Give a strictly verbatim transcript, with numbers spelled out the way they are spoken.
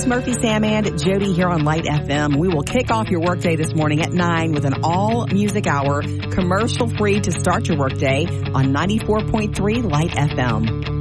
Murphy, Sam, and Jody here on Light F M. We will kick off your workday this morning at nine with an all-music hour, commercial-free to start your workday on ninety-four point three Light F M.